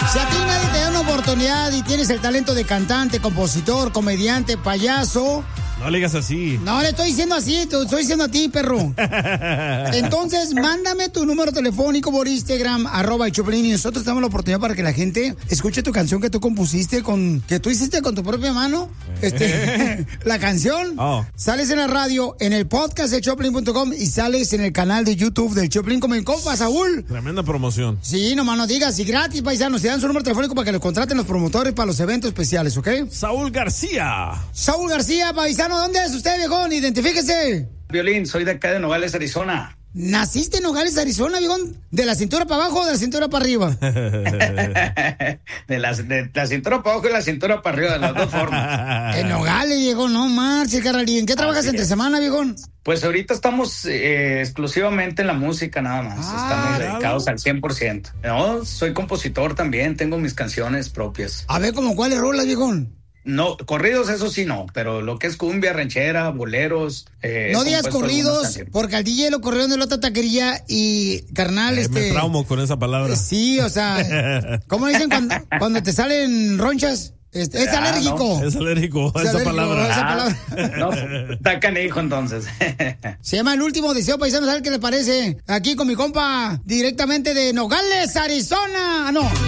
Si a ti nadie te da una oportunidad y tienes el talento de cantante, compositor, comediante, payaso... No le digas así. No, le estoy diciendo así, te estoy diciendo a ti, perro. Entonces, mándame tu número telefónico por Instagram, @el Choplin, y nosotros te damos la oportunidad para que la gente escuche tu canción que tú compusiste, que tú hiciste con tu propia mano. La canción. Oh. Sales en la radio, en el podcast de Choplin.com y sales en el canal de YouTube del Choplin como el compa Saúl. Tremenda promoción. Sí, nomás no digas, y gratis, paisanos, te dan su número telefónico para que lo contraten los promotores para los eventos especiales, ¿ok? Saúl García. Saúl García, paisano, ¿dónde es usted, viejón? Identifíquese. Violín, soy de acá de Nogales, Arizona. ¿Naciste en Nogales, Arizona, viejón? ¿De la cintura para abajo o de la cintura para arriba? de la cintura para abajo y la cintura para arriba, de las dos formas. En Nogales, viejón, no marches, carnal. ¿Y en qué trabajas entre semana, viejón? Pues ahorita estamos exclusivamente en la música nada más. Estamos dedicados al 100%. No, soy compositor también, tengo mis canciones propias. A ver, ¿cómo cuáles rolas, viejón? No, corridos eso sí no, pero lo que es cumbia, ranchera, boleros... no digas corridos, porque al DJ lo corrieron de la otra taquería y, carnal, Me traumo con esa palabra. Sí, o sea, ¿cómo dicen cuando te salen ronchas? Es alérgico. No. Es alérgico a esa palabra. No, está canijo entonces. Se llama El Último Deseo, paisano, ¿sabes qué le parece? Aquí con mi compa, directamente de Nogales, Arizona. No,